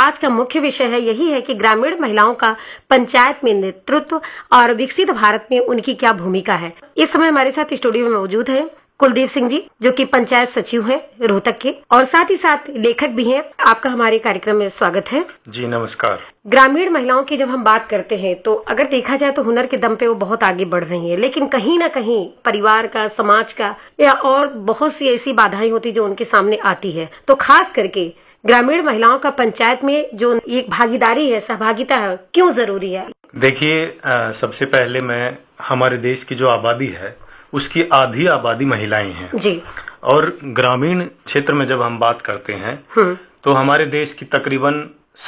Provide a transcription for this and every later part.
आज का मुख्य विषय है यही है कि ग्रामीण महिलाओं का पंचायत में नेतृत्व और विकसित भारत में उनकी क्या भूमिका है। इस समय हमारे साथ स्टूडियो में मौजूद है कुलदीप सिंह जी, जो कि पंचायत सचिव हैं रोहतक के, और साथ ही साथ लेखक भी हैं। आपका हमारे कार्यक्रम में स्वागत है। जी नमस्कार। ग्रामीण महिलाओं की जब हम बात करते हैं तो अगर देखा जाए तो हुनर के दम पे वो बहुत आगे बढ़ रही हैं, लेकिन कहीं ना कहीं परिवार का, समाज का या और बहुत सी ऐसी बाधाएं होती जो उनके सामने आती है। तो खास करके ग्रामीण महिलाओं का पंचायत में जो एक भागीदारी है, सहभागिता है, क्यों जरूरी है? देखिए, सबसे पहले मैं हमारे देश की जो आबादी है उसकी आधी आबादी महिलाएं हैं जी। और ग्रामीण क्षेत्र में जब हम बात करते हैं तो हमारे देश की तकरीबन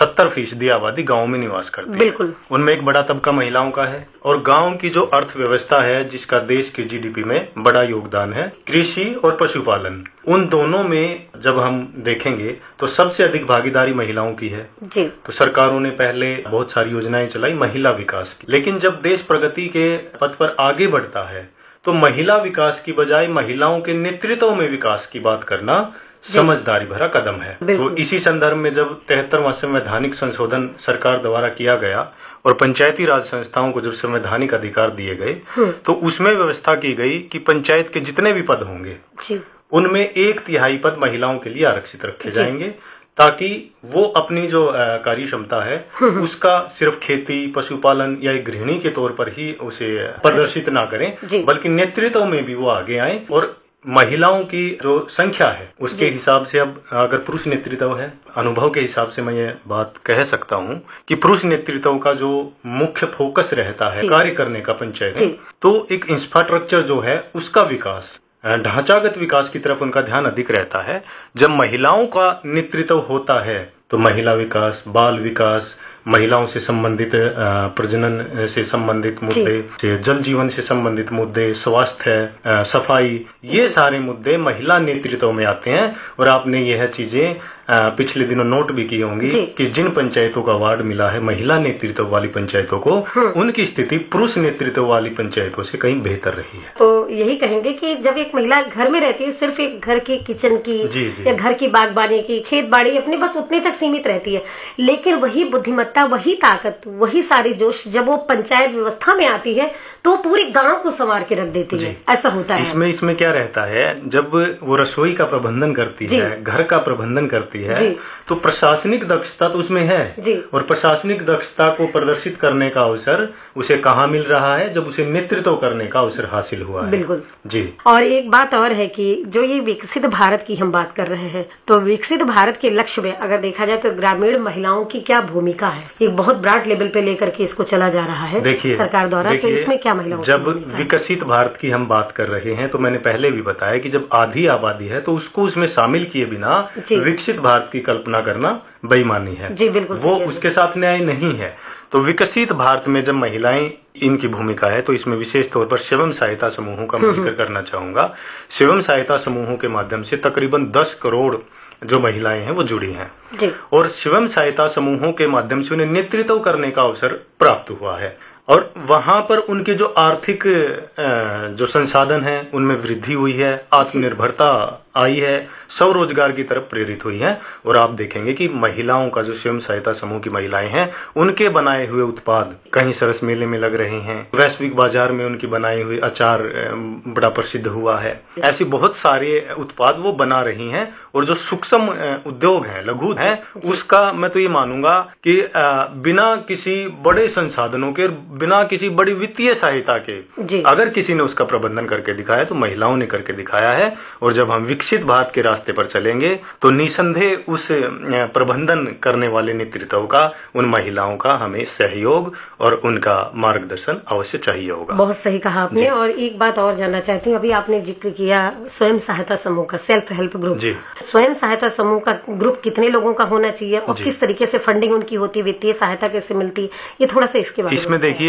70% आबादी गांव में निवास करती है। बिल्कुल। उनमें एक बड़ा तबका महिलाओं का है और गांव की जो अर्थव्यवस्था है, जिसका देश की जीडीपी में बड़ा योगदान है, कृषि और पशुपालन, उन दोनों में जब हम देखेंगे तो सबसे अधिक भागीदारी महिलाओं की है जी। तो सरकारों ने पहले बहुत सारी योजनाएं चलाई महिला विकास की, लेकिन जब देश प्रगति के पथ पर आगे बढ़ता है तो महिला विकास की बजाय महिलाओं के नेतृत्व में विकास की बात करना समझदारी भरा कदम है। तो इसी संदर्भ में जब 73वां संवैधानिक संशोधन सरकार द्वारा किया गया और पंचायती राज संस्थाओं को जब संवैधानिक अधिकार दिए गए तो उसमें व्यवस्था की गई कि पंचायत के जितने भी पद होंगे उनमें 1/3 पद महिलाओं के लिए आरक्षित रखे जाएंगे, ताकि वो अपनी जो कार्य क्षमता है उसका सिर्फ खेती, पशुपालन या एक गृहिणी के तौर पर ही उसे प्रदर्शित ना करें, बल्कि नेतृत्व में भी वो आगे आए। और महिलाओं की जो संख्या है उसके हिसाब से, अब अगर पुरुष नेतृत्व है, अनुभव के हिसाब से मैं ये बात कह सकता हूँ कि पुरुष नेतृत्व का जो मुख्य फोकस रहता है कार्य करने का पंचायत में, तो एक इंफ्रास्ट्रक्चर जो है उसका विकास, ढांचागत विकास की तरफ उनका ध्यान अधिक रहता है। जब महिलाओं का नेतृत्व होता है तो महिला विकास, बाल विकास, महिलाओं से संबंधित प्रजनन से संबंधित मुद्दे, जल जीवन से संबंधित मुद्दे, स्वास्थ्य, सफाई, ये सारे मुद्दे महिला नेतृत्व में आते हैं। और आपने यह चीजें पिछले दिनों नोट भी की होंगी कि जिन पंचायतों का अवार्ड मिला है महिला नेतृत्व वाली पंचायतों को, उनकी स्थिति पुरुष नेतृत्व वाली पंचायतों से कहीं बेहतर रही है। तो यही कहेंगे कि जब एक महिला घर में रहती है, सिर्फ एक घर के किचन की या घर की बागबानी की, खेत बाड़ी अपने बस उतने तक सीमित रहती है, लेकिन वही बुद्धिमत्ता, वही ताकत, वही सारी जोश जब वो पंचायत व्यवस्था में आती है तो पूरे गांव को संवार के रख देती है। ऐसा होता है। इसमें क्या रहता है, जब वो रसोई का प्रबंधन करती है, घर का प्रबंधन करती है, तो प्रशासनिक दक्षता तो उसमें है और प्रशासनिक दक्षता को प्रदर्शित करने का अवसर उसे कहाँ मिल रहा है? जब उसे नेतृत्व करने का अवसर हासिल हुआ है। बिल्कुल जी। और एक बात और है कि जो ये विकसित भारत की हम बात कर रहे हैं, तो विकसित भारत के लक्ष्य में अगर देखा जाए तो ग्रामीण महिलाओं की क्या भूमिका है? एक बहुत ब्रॉड लेवल पे लेकर के इसको चला जा रहा है सरकार द्वारा, तो इसमें क्या महिलाओं? जब विकसित भारत की हम बात कर रहे हैं तो मैंने पहले भी बताया कि जब आधी आबादी है तो उसको उसमें शामिल किए बिना विकसित भारत की कल्पना करना बेईमानी है। जी बिल्कुल, वो उसके साथ न्याय नहीं है। तो विकसित भारत में जब महिलाएं, इनकी भूमिका है, तो इसमें विशेष तौर पर स्वयं सहायता समूहों का मैं जिक्र करना चाहूंगा। स्वयं सहायता समूहों के माध्यम से तकरीबन 10 करोड़ जो महिलाएं हैं वो जुड़ी हैं और स्वयं सहायता समूहों के माध्यम से उन्हें नेतृत्व करने का अवसर प्राप्त हुआ है और वहां पर उनके जो आर्थिक जो संसाधन है उनमें वृद्धि हुई है, आत्मनिर्भरता आई है, स्वरोजगार की तरफ प्रेरित हुई है। और आप देखेंगे कि महिलाओं का जो स्वयं सहायता समूह की महिलाएं हैं उनके बनाए हुए उत्पाद कहीं सरस मेले में लग रहे हैं, वैश्विक बाजार में उनकी बनाई हुई अचार बड़ा प्रसिद्ध हुआ है। ऐसे बहुत सारे उत्पाद वो बना रही हैं और जो सूक्ष्म उद्योग है, लघु है, उसका मैं तो ये मानूंगा कि बिना किसी बड़े संसाधनों के, बिना किसी बड़ी वित्तीय सहायता के अगर किसी ने उसका प्रबंधन करके दिखाया तो महिलाओं ने करके दिखाया है। और जब हम विकसित भारत के रास्ते पर चलेंगे तो निसंदेह उस प्रबंधन करने वाले नेतृत्व का, उन महिलाओं का हमें सहयोग और उनका मार्गदर्शन अवश्य चाहिए होगा। बहुत सही कहा आपने। और एक बात और जानना चाहती हूँ, अभी आपने जिक्र किया स्वयं सहायता समूह का, सेल्फ हेल्प ग्रुप। स्वयं सहायता समूह का ग्रुप कितने लोगों का होना चाहिए और किस तरीके से फंडिंग उनकी होती है, वित्तीय सहायता कैसे मिलती, ये थोड़ा सा इसके बारे में। इसमें देखिए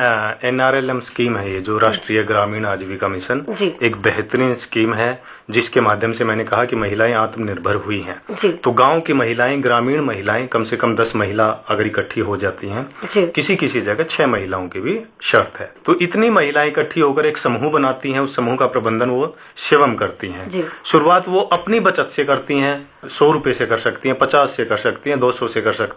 NRLM स्कीम है, ये जो राष्ट्रीय ग्रामीण आजीविका मिशन, एक बेहतरीन स्कीम है जिसके माध्यम से मैंने कहा कि महिलाएं आत्मनिर्भर हुई हैं। तो गांव की महिलाएं, ग्रामीण महिलाएं, कम से कम 10 महिला अगर इकट्ठी हो जाती हैं, किसी किसी जगह 6 महिलाओं की भी शर्त है, तो इतनी महिलाएं इकट्ठी होकर एक समूह बनाती हैं। उस समूह का प्रबंधन वो स्वयं करती हैं। शुरुआत वो अपनी बचत से करती हैं, 100 रुपए से कर सकती हैं, 50 से कर सकती हैं, 200 से कर सकती हैं।